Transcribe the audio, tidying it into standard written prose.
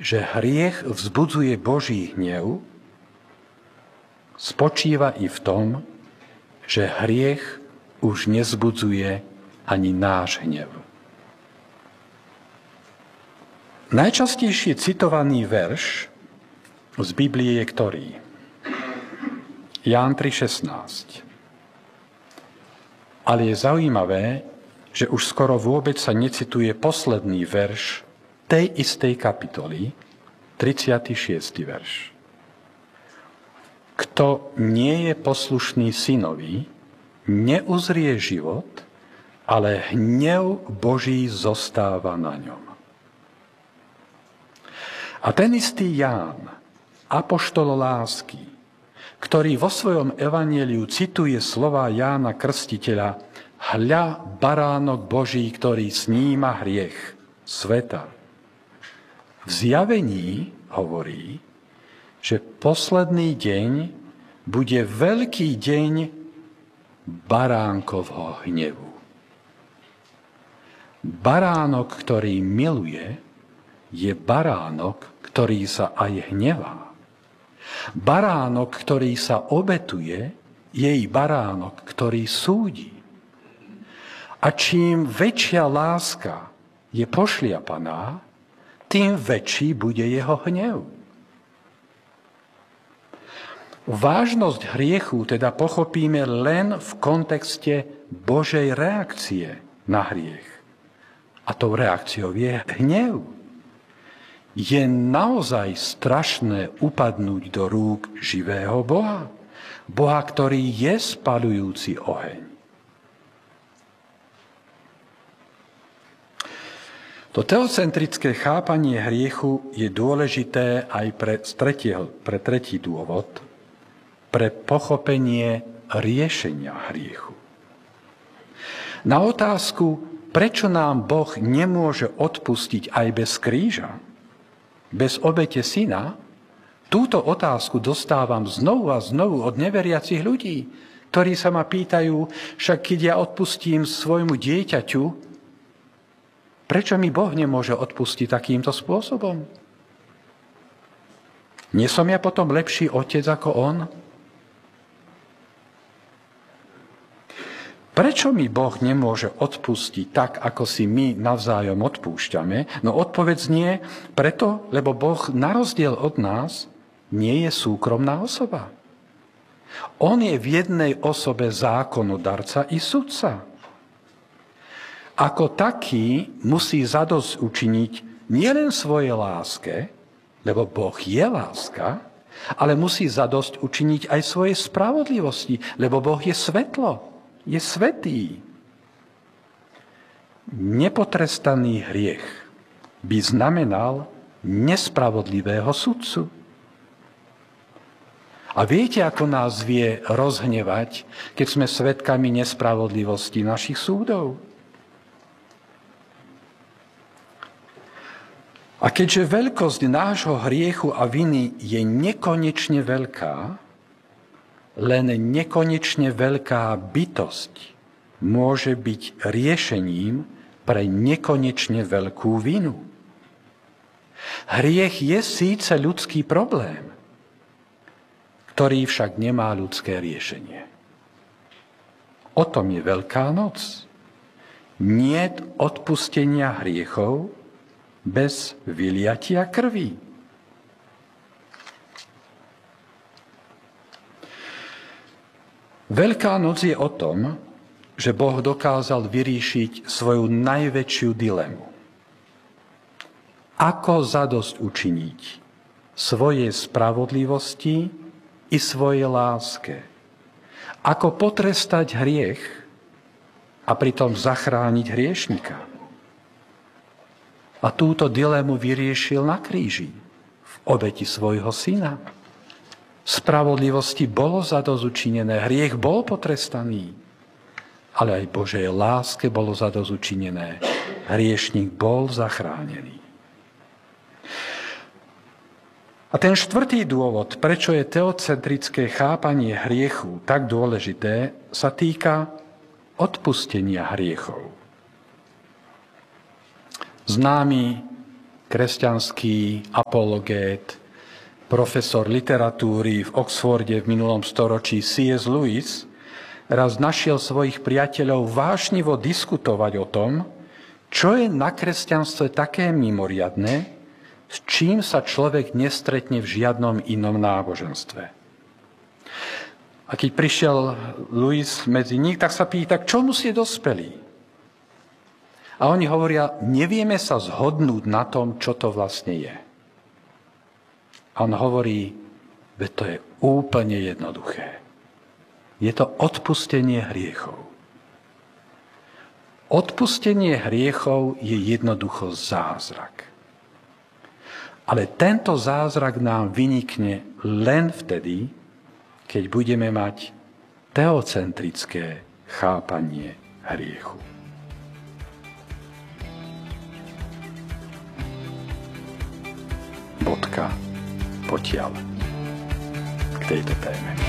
že hriech vzbudzuje Boží hnev, spočíva i v tom, že hriech už nezbudzuje ani náš hnev. Najčastejšie citovaný verš z Biblie je ktorý? Ján 3,16. Ale je zaujímavé, že už skoro vôbec sa necituje posledný verš tej istej kapitoly, 36. verš. Kto nie je poslušný synovi, neuzrie život, ale hnev Boží zostáva na ňom. A ten istý Ján, apoštol lásky, ktorý vo svojom evanjeliu cituje slová Jána Krstiteľa: hľa, baránok Boží, ktorý sníma hriech sveta. V Zjavení hovorí, že posledný deň bude veľký deň baránkovho hnevu. Baránok, ktorý miluje, je baránok, ktorý sa aj hnevá. Baránok, ktorý sa obetuje, je i baránok, ktorý súdi. A čím väčšia láska je pošliapaná, tým väčší bude jeho hnev. Vážnosť hriechu teda pochopíme len v kontexte Božej reakcie na hriech. A tou reakciou je hnev. Je naozaj strašné upadnúť do rúk živého Boha. Boha, ktorý je spaľujúci oheň. To teocentrické chápanie hriechu je dôležité aj pre tretí dôvod, pre pochopenie riešenia hriechu. Na otázku, prečo nám Boh nemôže odpustiť aj bez kríža, bez obete syna, túto otázku dostávam znovu a znovu od neveriacich ľudí, ktorí sa ma pýtajú, však keď ja odpustím svojmu dieťaťu, prečo mi Boh nemôže odpustiť takýmto spôsobom? Nie som ja potom lepší otec ako on? Prečo mi Boh nemôže odpustiť tak, ako si my navzájom odpúšťame? No odpoveď nie, preto, lebo Boh na rozdiel od nás nie je súkromná osoba. On je v jednej osobe zákonodarca i sudca. Ako taký musí zadosť učiniť nielen svojej láske, lebo Boh je láska, ale musí zadosť učiniť aj svojej spravodlivosti, lebo Boh je svetlo. Je svätý. Nepotrestaný hriech by znamenal nespravodlivého sudcu. A viete, ako nás vie rozhnevať, keď sme svedkami nespravodlivosti našich súdov? A keďže veľkosť nášho hriechu a viny je nekonečne veľká, len nekonečne veľká bytosť môže byť riešením pre nekonečne veľkú vinu. Hriech je síce ľudský problém, ktorý však nemá ľudské riešenie. O tom je Veľká noc. Niet odpustenia hriechov bez vyliatia krvi. Veľká noc je o tom, že Boh dokázal vyriešiť svoju najväčšiu dilemu. Ako zadosť učiniť svojej spravodlivosti i svojej láske. Ako potrestať hriech a pritom zachrániť hriešnika. A túto dilemu vyriešil na kríži v obeti svojho syna. Spravodlivosti bolo zadozučinené, hriech bol potrestaný, ale aj Božej láske bolo zadozučinené, hriešnik bol zachránený. A ten štvrtý dôvod, prečo je teocentrické chápanie hriechu tak dôležité, sa týka odpustenia hriechov. Známy kresťanský apologét, profesor literatúry v Oxforde v minulom storočí C.S. Lewis raz našiel svojich priateľov vášnivo diskutovať o tom, čo je na kresťanstve také mimoriadne, s čím sa človek nestretne v žiadnom inom náboženstve. A keď prišiel Lewis medzi nich, tak sa pýta, k čomu ste dospelí? A oni hovoria, nevieme sa zhodnúť na tom, čo to vlastne je. A on hovorí, veď to je úplne jednoduché. Je to odpustenie hriechov. Odpustenie hriechov je jednoducho zázrak. Ale tento zázrak nám vynikne len vtedy, keď budeme mať teocentrické chápanie hriechu. Bodka. Potiaľ k tejto téme.